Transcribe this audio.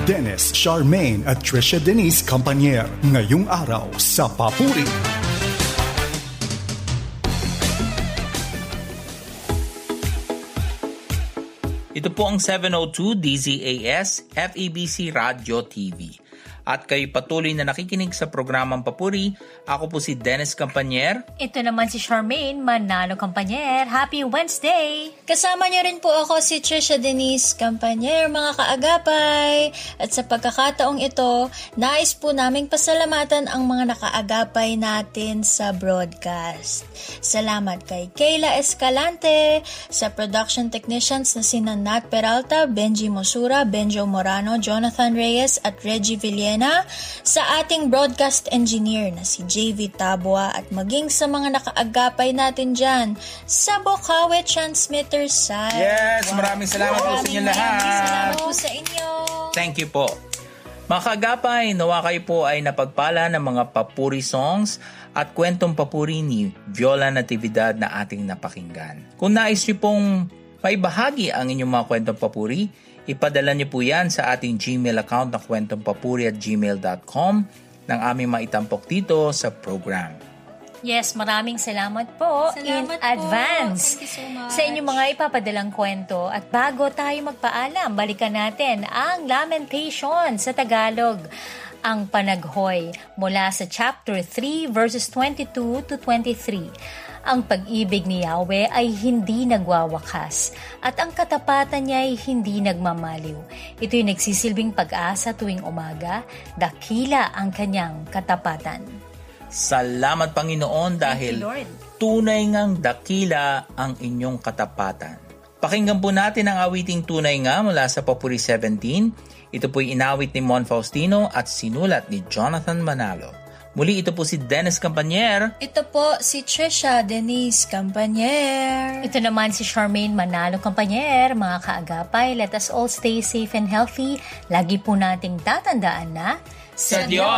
Dennis Charmaine at Trisha Denise Campanier. Ngayong araw sa Papuri. Ito po ang 702 DZAS FEBC Radio TV. At kayo patuloy na nakikinig sa programang Papuri. Ako po si Dennis Campanier. Ito naman si Charmaine Manalo Campanier. Happy Wednesday! Kasama niyo rin po ako si Trisha Denise Campanier, mga kaagapay. At sa pagkakataong ito, nais po naming pasalamatan ang mga nakaagapay natin sa broadcast. Salamat kay Kayla Escalante, sa production technicians na sina Nat Peralta, Benji Mosura, Benjo Morano, Jonathan Reyes at Reggie Villena, sa ating broadcast engineer na si JV Tabua at maging sa mga nakaagapay natin dyan sa Bocaue Transmitter side. Yes, maraming salamat po sa inyo lahat. Salamat po sa inyo. Thank you po. Mga kaagapay, nawa kayo po ay napagpala ng mga papuri songs at kwentong papuri ni Viola Natividad na ating napakinggan. Kung nais niyo pong maibahagi ang inyong mga kwentong papuri, ipadala niyo po yan sa ating Gmail account na kwentompapuri@gmail.com ng aming maitampok dito sa program. Yes, maraming salamat po in advance Thank you so much. sa inyong mga ipapadalang kwento. At bago tayo magpaalam, balikan natin ang Lamentation sa Tagalog, ang panaghoy mula sa chapter 3 verses 22 to 23. Ang pag-ibig ni Yahweh ay hindi nagwawakas at ang katapatan niya ay hindi nagmamaliw. Ito'y nagsisilbing pag-asa tuwing umaga, dakila ang kanyang katapatan. Salamat Panginoon dahil tunay ngang dakila ang inyong katapatan. Pakinggan po natin ang awiting Tunay Nga mula sa Papuri 17. Ito po'y inawit ni Mon Faustino at sinulat ni Jonathan Manalo. Muli ito po si Dennis Campanier. Ito po si Trisha Denise Campanier. Ito naman si Charmaine Manalo Campanier. Mga kaagapay, let us all stay safe and healthy. Lagi po nating tatandaan na Sa Diyos